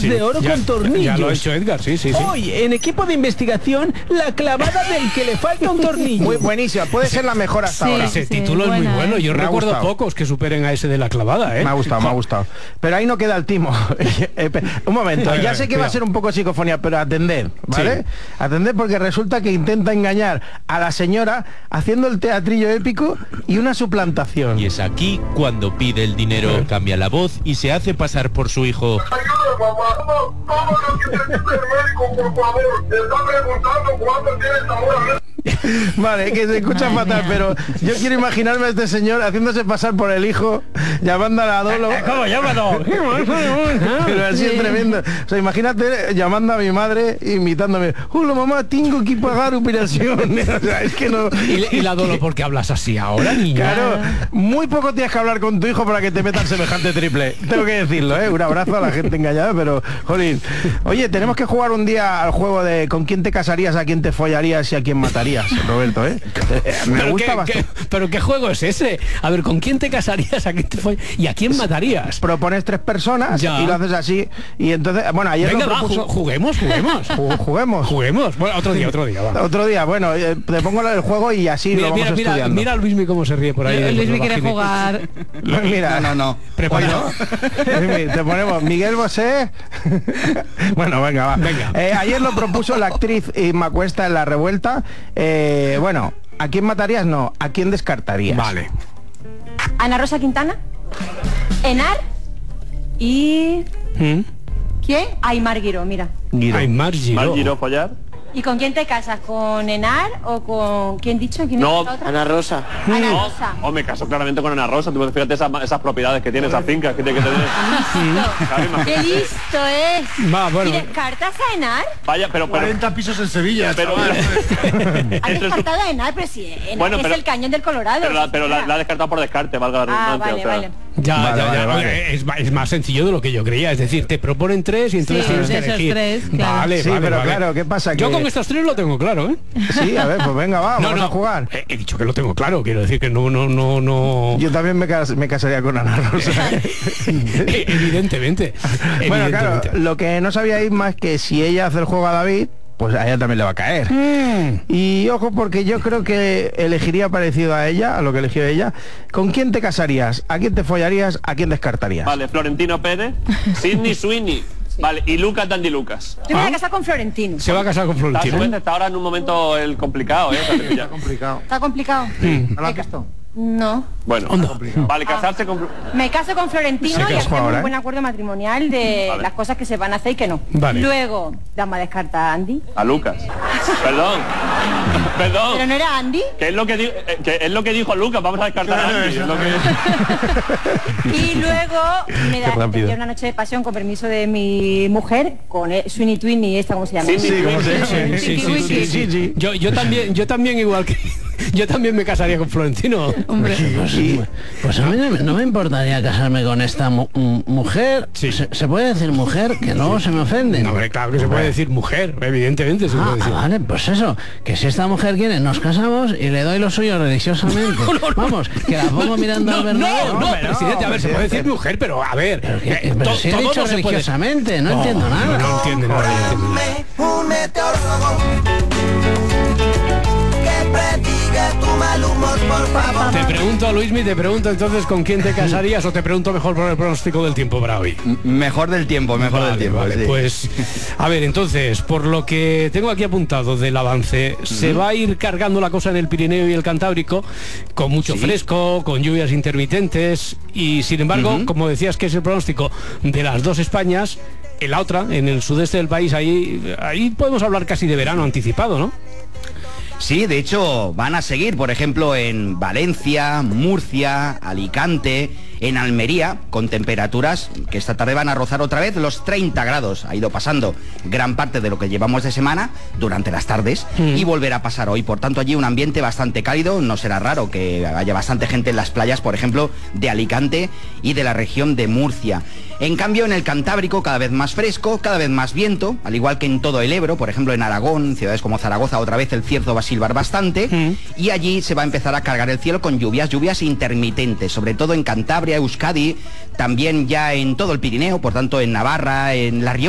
sí. de oro con tornillos. Ya lo ha hecho Edgar, sí. Hoy, en equipo de investigación, la clavada del que le falta un tornillo. Muy buenísima, puede ser la mejor hasta ahora. Ese título es muy bueno. Yo Me ha recuerdo gustado. pocos que superen a ese de la clavada, ¿eh? Me ha gustado. Pero ahí no queda el timo. Un momento, ya sé que va a ser un poco psicofonía, pero atended, ¿vale? Sí. Atended porque resulta que intenta engañar a la señora haciendo el teatrillo épico y una suplantación. Y es aquí cuando pide el dinero, cambia la voz y se hace pasar por su hijo. Ayuda, papá. ¿Cómo no quieres ser médico, por favor? Te está preguntando cuánto tienes ahora. Vale, que se escucha fatal, pero yo quiero imaginarme a este señor haciéndose pasar por el hijo, llamando a la Dolo. ¿Cómo llámalo? Pero así es tremendo. O sea, imagínate llamando a mi madre, invitándome. Hola mamá, tengo que pagar operación. O sea, es que no. Y la Dolo, ¿por qué hablas así ahora, niña? Claro, muy poco tienes que hablar con tu hijo para que te metan semejante triple. Tengo que decirlo, ¿eh? Un abrazo a la gente engañada, pero, jolín. Oye, tenemos que jugar un día al juego de con quién te casarías, a quién te follarías y a quién matarías, Roberto, ¿eh? Me gusta bastante. Pero ¿qué juego es ese? A ver, ¿con quién te casarías, a quién te y a quién matarías? Propones 3 personas Ya. y lo haces así. Y entonces, bueno, ayer Venga, lo propuso... juguemos. Juguemos. Bueno, otro día, va. Otro día, bueno, te pongo el juego y así lo vamos estudiando. Mira a Luismi cómo se ríe por ahí. Luismi quiere jugar. Mira, No. Preparado. te ponemos Miguel Bosé. Bueno, venga, va. Venga. Ayer lo propuso la actriz Inma Cuesta en La Revuelta. Bueno, ¿a quién matarías? No, ¿a quién descartarías? Vale. Ana Rosa Quintana, Enar y... ¿Quién? Aymar Guiró, mira. Aymar Giró. follar. ¿Y con quién te casas? ¿Con Enar o con... ¿Quién dicho? ¿Quién No, es la otra? Ana Rosa. Ana Rosa. O me caso claramente con Ana Rosa. Tú fíjate esas propiedades que tiene, esas fincas que tiene que tener. Claro, imagínate. ¡Qué listo es! Va, bueno. ¿Y descartas a Enar? Vaya, pero 40 pisos en Sevilla. pero ¿Has descartado a Enar? Pero sí, Enar Bueno, es pero- el cañón del Colorado. pero la ha descartado por descarte, valga la Ah, redundancia. vale, o sea. vale. Ya. Vale. Es más sencillo de lo que yo creía. Es decir, te proponen 3 y entonces Sí, tienes que de esos elegir. 3, claro. Vale, Sí, vale, pero vale. claro, ¿qué pasa? Yo Que- con estos 3 lo tengo claro, ¿eh? Sí, a ver, pues venga, vamos a jugar. He dicho que lo tengo claro, quiero decir que no. Yo también me casaría con Ana Rosa. Evidentemente. Bueno, claro, evidentemente. lo que no sabía Isma es que si ella hace el juego a David, pues a ella también le va a caer. Y ojo, porque yo creo que elegiría parecido a ella, a lo que eligió ella. ¿Con quién te casarías? ¿A quién te follarías? ¿A quién descartarías? Vale, Florentino Pérez, Sidney Sweeney, vale, y Lucas Dandy Lucas. Yo me voy a casar con Florentino. Se va a casar con Florentino. Está ahora en un momento el complicado, ¿eh? O sea, que ya- ¿Está complicado? ¿No la has visto? No. Bueno, vale, casarse con... Me caso con Florentino Se y casó hacemos ahora, un ¿eh? buen acuerdo matrimonial de Vale. las cosas que se van a hacer y que no. Vale. Luego, dame a descartar a Andy. A Lucas. Perdón. Pero no era Andy. Que es lo que dijo Lucas, vamos a descartar a Andy. Es lo que... Y luego me da rápido. tendría una noche de pasión con permiso de mi mujer, con Sweeney Twinny, esta cómo se llama. Sí, ¿cómo se llama? Sí. Yo también igual que yo también me casaría con Florentino. Hombre, Pues a mí no me importaría casarme con esta mujer. Sí. Se puede decir mujer, que luego se me ofenden. No, hombre, claro que se puede decir mujer, evidentemente se puede decir. Vale, pues eso, que si esta mujer quiere, nos casamos y le doy lo suyo religiosamente. Vamos, que la pongo mirando al Bernabéu. No, presidente, a ver, se puede decir mujer, pero a ver. Pero si he todo dicho no se puede- religiosamente, no entiendo nada. No entiende nada. Un meteorólogo que prediga tu mal humor, por favor. Te pregunto a Luismi, te pregunto entonces con quién te casarías o te pregunto mejor por el pronóstico del tiempo para hoy. Mejor del tiempo, Vale, sí. pues a ver, entonces, por lo que tengo aquí apuntado del avance, se va a ir cargando la cosa en el Pirineo y el Cantábrico, con mucho fresco, con lluvias intermitentes y sin embargo, como decías que es el pronóstico de las dos Españas, en la otra, en el sudeste del país, ahí podemos hablar casi de verano anticipado, ¿no? Sí, de hecho van a seguir, por ejemplo, en Valencia, Murcia, Alicante, en Almería, con temperaturas que esta tarde van a rozar otra vez los 30 grados. Ha ido pasando gran parte de lo que llevamos de semana durante las tardes y volverá a pasar hoy. Por tanto, allí un ambiente bastante cálido. No será raro que haya bastante gente en las playas, por ejemplo, de Alicante y de la región de Murcia. En cambio, en el Cantábrico, cada vez más fresco, cada vez más viento, al igual que en todo el Ebro, por ejemplo, en Aragón, ciudades como Zaragoza, otra vez el cierzo va a silbar bastante, y allí se va a empezar a cargar el cielo con lluvias intermitentes, sobre todo en Cantabria, Euskadi, también ya en todo el Pirineo, por tanto en Navarra, en La Rioja.